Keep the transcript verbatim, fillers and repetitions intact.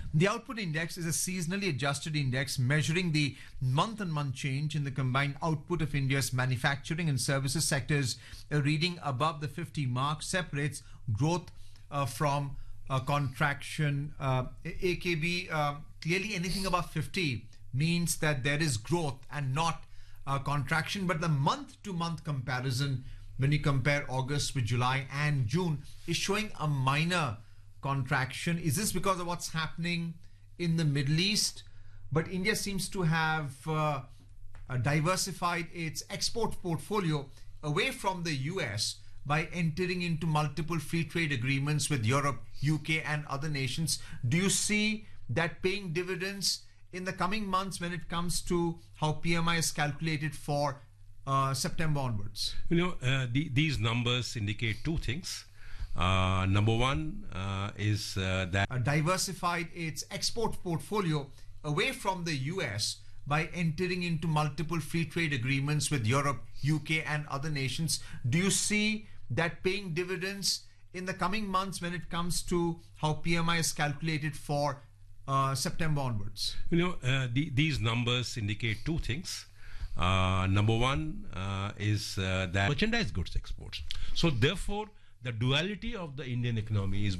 The output index is a seasonally adjusted index measuring the month-on-month change in the combined output of India's manufacturing and services sectors. A reading above the fifty mark separates growth uh, from uh, contraction. Uh, A K B, uh, clearly anything above fifty means that there is growth and not uh, contraction. But the month-to-month comparison, when you compare August with July and June, is showing a minor contraction. Is this because of what's happening in the Middle East? But India seems to have uh, uh, diversified its export portfolio away from the U S by entering into multiple free trade agreements with Europe, U K and other nations. Do you see that paying dividends in the coming months when it comes to how P M I is calculated for uh, September onwards? You know, uh, the, these numbers indicate two things. Uh, number one uh, is uh, that uh, diversified its export portfolio away from the U S by entering into multiple free trade agreements with Europe, U K and other nations. Do you see that paying dividends in the coming months when it comes to how P M I is calculated for uh, September onwards? You know, uh, the, these numbers indicate two things. Uh, number one uh, is uh, that merchandise goods exports. So therefore, the duality of the Indian economy is